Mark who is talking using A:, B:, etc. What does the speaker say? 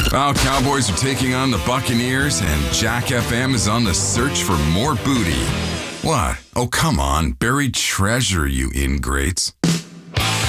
A: Well, Cowboys are taking on the Buccaneers, and Jack FM is on the search for more booty. What? Oh, come on. Buried treasure, you ingrates.